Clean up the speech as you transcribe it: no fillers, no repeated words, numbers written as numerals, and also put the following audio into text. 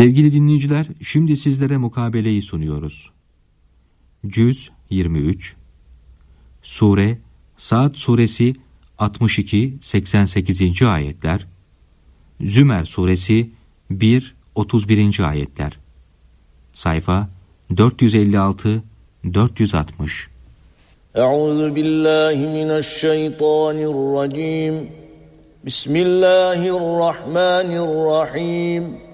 Sevgili dinleyiciler, şimdi sizlere mukabeleyi sunuyoruz. Cüz 23, Sure, Saat Suresi 62-88. ayetler, Zümer Suresi 1-31. ayetler, sayfa 456-460. Euzu billahi mineşşeytanirracim. Bismillahirrahmanirrahim.